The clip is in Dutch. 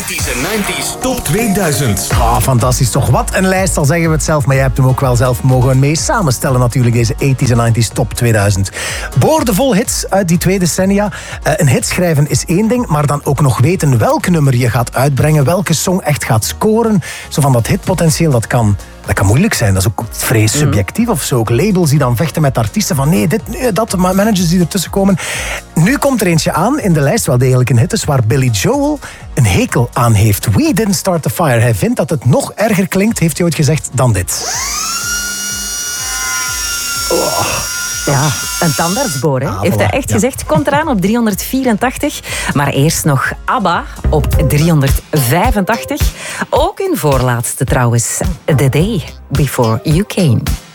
80s en 90s top 2000. Ah, fantastisch toch. Wat een lijst, al zeggen we het zelf. Maar jij hebt hem ook wel zelf mogen mee samenstellen natuurlijk, deze 80s en 90s top 2000. Boordevol hits uit die 2 decennia. Een hit schrijven is één ding, maar dan ook nog weten welk nummer je gaat uitbrengen, welke song echt gaat scoren. Zo van dat hitpotentieel, dat kan moeilijk zijn. Dat is ook vrij subjectief of zo. Ook labels die dan vechten met artiesten van nee, dit, nee, dat, managers die ertussen komen. Nu komt er eentje aan in de lijst, wel degelijk een hit is, waar Billy Joel een hekel aan heeft. We Didn't Start the Fire. Hij vindt dat het nog erger klinkt, heeft hij ooit gezegd, dan dit. Oh. Ja, een tandartsboor, hè? Heeft hij echt gezegd. Komt eraan op 384. Maar eerst nog ABBA op 385. Ook hun voorlaatste trouwens. The Day Before You Came.